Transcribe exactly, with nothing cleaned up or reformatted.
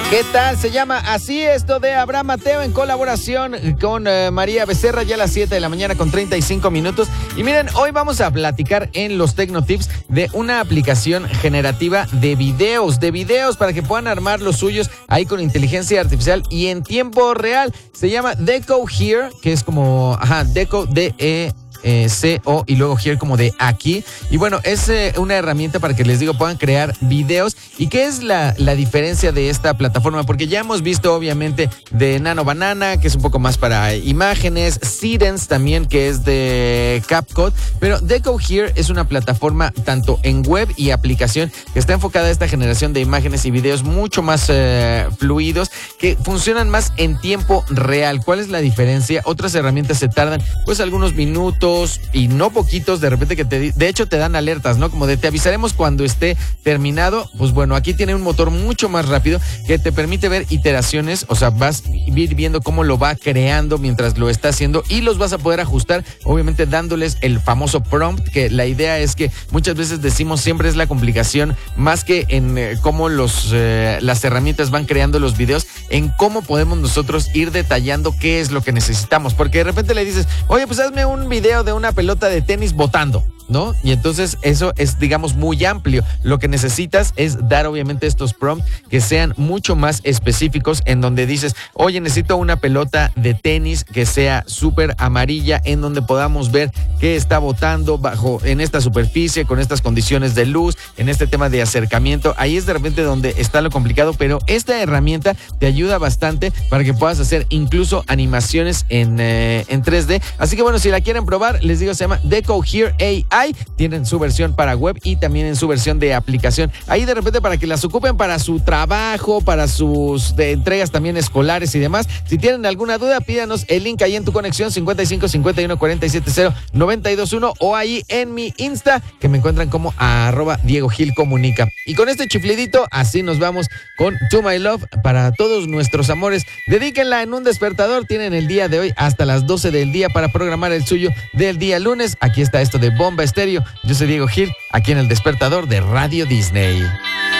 ¿Qué tal? Se llama Así esto de Abraham Mateo en colaboración con eh, María Becerra, ya a las siete de la mañana con treinta y cinco minutos. Y miren, hoy vamos a platicar en los Tecnotips de una aplicación generativa de videos, de videos para que puedan armar los suyos ahí con inteligencia artificial y en tiempo real. Se llama Deco Here, que es como, ajá, Deco, D-E... Eh, C O y luego Here como de aquí. Y bueno, es eh, una herramienta para que les digo puedan crear videos. ¿Y qué es la, la diferencia de esta plataforma? Porque ya hemos visto obviamente de Nano Banana, que es un poco más para imágenes, Seedance también, que es de CapCut, pero Deco Here es una plataforma tanto en web y aplicación que está enfocada a esta generación de imágenes y videos mucho más eh, fluidos, que funcionan más en tiempo real. ¿Cuál es la diferencia? Otras herramientas se tardan pues algunos minutos y no poquitos, de repente que te, de hecho te dan alertas, ¿no? Como de te avisaremos cuando esté terminado. Pues bueno, aquí tiene un motor mucho más rápido que te permite ver iteraciones, o sea, vas a ir viendo cómo lo va creando mientras lo está haciendo y los vas a poder ajustar, obviamente dándoles el famoso prompt, que la idea es que muchas veces decimos siempre es la complicación, más que en eh, cómo los, eh, las herramientas van creando los videos, en cómo podemos nosotros ir detallando qué es lo que necesitamos, porque de repente le dices, oye, pues hazme un video de una pelota de tenis botando, ¿no? Y entonces eso es, digamos, muy amplio. Lo que necesitas es dar, obviamente, estos prompts que sean mucho más específicos, en donde dices, oye, necesito una pelota de tenis que sea súper amarilla, en donde podamos ver qué está botando bajo, en esta superficie, con estas condiciones de luz, en este tema de acercamiento. Ahí es de repente donde está lo complicado, pero esta herramienta te ayuda bastante para que puedas hacer incluso animaciones en, eh, en tres D. Así que bueno, si la quieren probar, les digo, se llama Deco Here A I. Tienen su versión para web y también en su versión de aplicación. Ahí de repente para que las ocupen para su trabajo, para sus de entregas también escolares y demás. Si tienen alguna duda, pídanos el link ahí en tu conexión cincuenta y cinco cincuenta y uno cuarenta y siete cero noventa y dos uno o ahí en mi Insta, que me encuentran como arroba Diego Gil Comunica. Y con este chiflidito, así nos vamos con To My Love para todos nuestros amores. Dedíquenla en un despertador. Tienen el día de hoy hasta las doce del día para programar el suyo del día lunes. Aquí está esto de Bomba Estéreo. Yo soy Diego Gil, aquí en el despertador de Radio Disney.